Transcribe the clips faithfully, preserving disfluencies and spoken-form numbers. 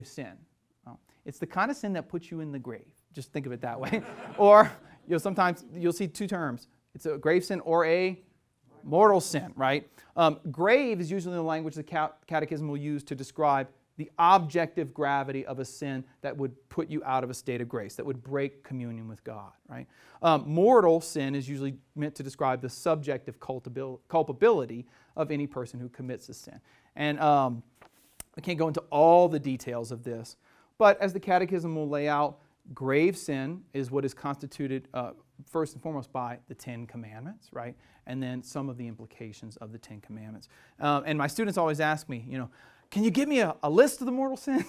sin. Oh, it's the kind of sin that puts you in the grave. Just think of it that way. Or you'll sometimes you'll see two terms. It's a grave sin or a mortal sin, right? Um, grave is usually the language the Catechism will use to describe the objective gravity of a sin that would put you out of a state of grace, that would break communion with God, right? Um, mortal sin is usually meant to describe the subjective culpability of any person who commits a sin. And um, I can't go into all the details of this, but as the Catechism will lay out, grave sin is what is constituted uh, first and foremost by the Ten Commandments, right? And then some of the implications of the Ten Commandments. Um, and my students always ask me, you know, can you give me a, a list of the mortal sins?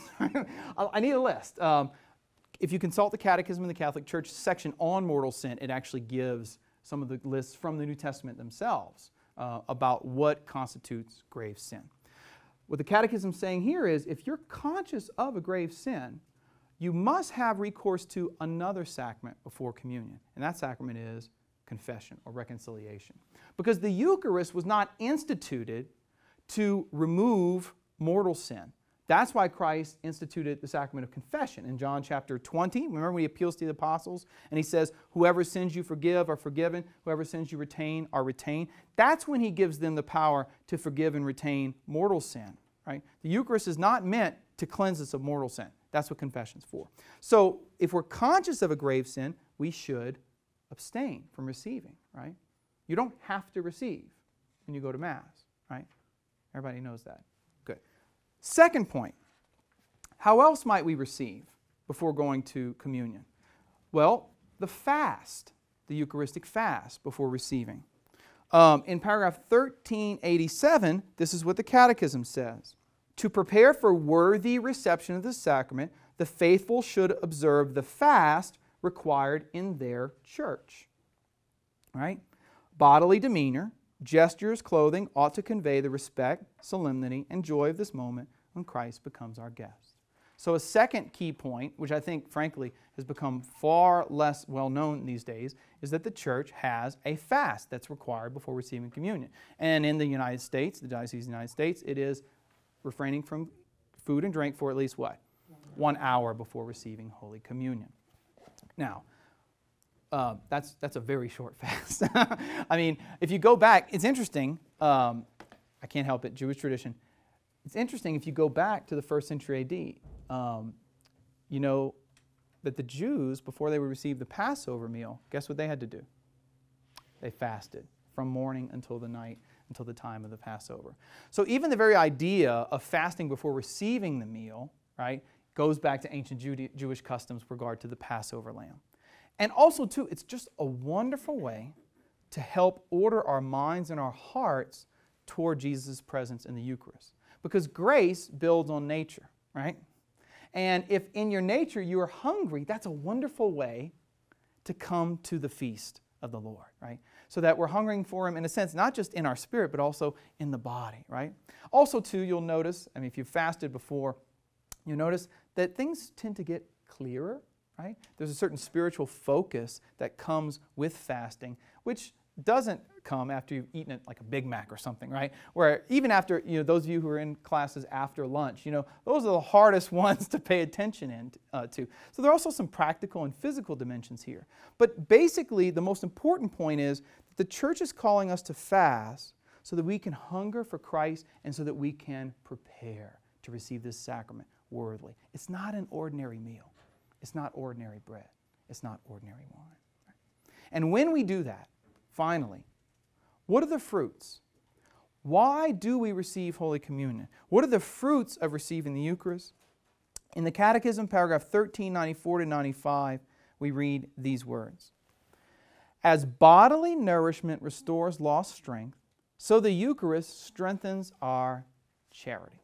I need a list. Um, if you consult the Catechism in the Catholic Church section on mortal sin, it actually gives some of the lists from the New Testament themselves uh, about what constitutes grave sin. What the Catechism is saying here is if you're conscious of a grave sin, you must have recourse to another sacrament before communion. And that sacrament is confession or reconciliation. Because the Eucharist was not instituted to remove mortal sin. That's why Christ instituted the sacrament of confession. In John chapter twenty, remember when he appeals to the apostles and he says, whoever sins you forgive are forgiven, whoever sins you retain are retained. That's when he gives them the power to forgive and retain mortal sin. Right? The Eucharist is not meant to cleanse us of mortal sin. That's what confession's for. So if we're conscious of a grave sin, we should abstain from receiving, right? You don't have to receive when you go to Mass, right? Everybody knows that. Good. Second point, how else might we receive before going to communion? Well, the fast, the Eucharistic fast before receiving. Um, in paragraph thirteen eighty-seven, this is what the Catechism says. To prepare for worthy reception of the sacrament, the faithful should observe the fast required in their church. Right? Bodily demeanor, gestures, clothing ought to convey the respect, solemnity, and joy of this moment when Christ becomes our guest. So a second key point, which I think, frankly, has become far less well known these days, is that the Church has a fast that's required before receiving communion. And in the United States, the Diocese of the United States, it is refraining from food and drink for at least what? One hour before receiving Holy Communion. Now, uh, that's, that's a very short fast. I mean, if you go back, it's interesting. Um, I can't help it, Jewish tradition. It's interesting if you go back to the first century A D, um, you know that the Jews, before they would receive the Passover meal, guess what they had to do? They fasted from morning until the night, until the time of the Passover. So even the very idea of fasting before receiving the meal, right, goes back to ancient Jude- Jewish customs with regard to the Passover lamb. And also, too, it's just a wonderful way to help order our minds and our hearts toward Jesus' presence in the Eucharist. Because grace builds on nature, right? And if in your nature you are hungry, that's a wonderful way to come to the feast of the Lord, right? So that we're hungering for Him in a sense, not just in our spirit, but also in the body, right? Also, too, you'll notice, I mean, if you've fasted before, you'll notice that things tend to get clearer, right? There's a certain spiritual focus that comes with fasting, which doesn't come after you've eaten it like a Big Mac or something, right? Where even after, you know, those of you who are in classes after lunch, you know, those are the hardest ones to pay attention in, uh, to. So there are also some practical and physical dimensions here. But basically, the most important point is that the Church is calling us to fast so that we can hunger for Christ and so that we can prepare to receive this sacrament worthily. It's not an ordinary meal. It's not ordinary bread. It's not ordinary wine. Right? And when we do that, finally, what are the fruits? Why do we receive Holy Communion? What are the fruits of receiving the Eucharist? In the Catechism, paragraph thirteen ninety-four to ninety-five, we read these words. As bodily nourishment restores lost strength, so the Eucharist strengthens our charity.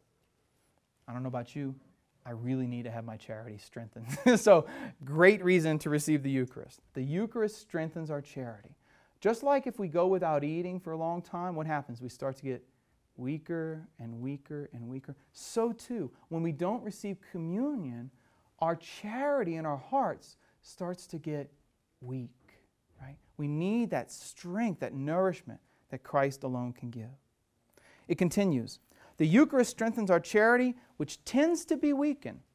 I don't know about you, I really need to have my charity strengthened. So, great reason to receive the Eucharist. The Eucharist strengthens our charity. Just like if we go without eating for a long time, what happens? We start to get weaker and weaker and weaker. So too, when we don't receive communion, our charity in our hearts starts to get weak, right? We need that strength, that nourishment that Christ alone can give. It continues, the Eucharist strengthens our charity, which tends to be weakened